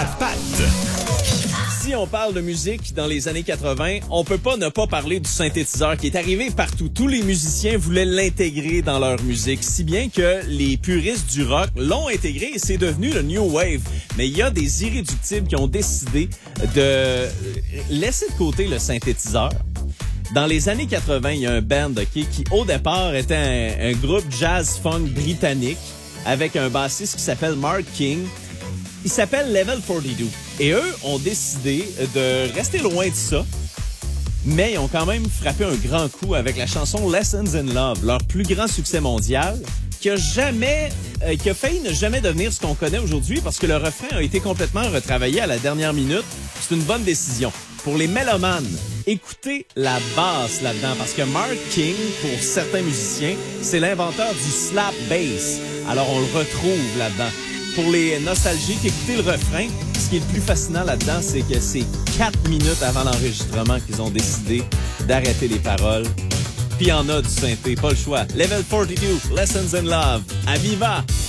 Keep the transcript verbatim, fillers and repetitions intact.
Pat. Si on parle de musique dans les années quatre-vingt, on peut pas ne pas parler du synthétiseur qui est arrivé partout. Tous les musiciens voulaient l'intégrer dans leur musique, si bien que les puristes du rock l'ont intégré et c'est devenu le New Wave. Mais il y a des irréductibles qui ont décidé de laisser de côté le synthétiseur. Dans les années quatre-vingt, il y a un band okay, qui, au départ, était un, un groupe jazz-funk britannique avec un bassiste qui s'appelle Mark King. Il s'appelle Level quarante-deux. Et eux ont décidé de rester loin de ça, mais ils ont quand même frappé un grand coup avec la chanson Lessons in Love, leur plus grand succès mondial, qui a jamais, euh, qui a failli ne jamais devenir ce qu'on connaît aujourd'hui parce que le refrain a été complètement retravaillé à la dernière minute. C'est une bonne décision. Pour les mélomanes, écoutez la basse là-dedans parce que Mark King, pour certains musiciens, c'est l'inventeur du slap bass. Alors on le retrouve là-dedans. Pour les nostalgiques, écoutez le refrain. Ce qui est le plus fascinant là-dedans, c'est que c'est quatre minutes avant l'enregistrement qu'ils ont décidé d'arrêter les paroles. Puis il y en a du synthé, pas le choix. Level quarante-deux, Lessons in Love, à Viva!